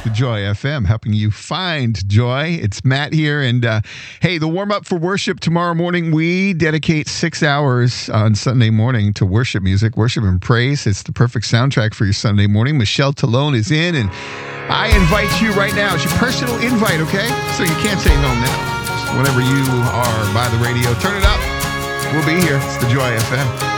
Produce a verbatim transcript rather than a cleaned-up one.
the Joy F M, helping you find joy. It's Matt here. And uh, hey, the warm up for worship tomorrow morning, we dedicate six hours on Sunday morning to worship music, worship and praise. It's the perfect soundtrack for your Sunday morning. Michelle Talone is in, and I invite you right now. It's your personal invite, okay? So you can't say no now. Just whenever you are by the radio, turn it up. We'll be here. It's the Joy F M.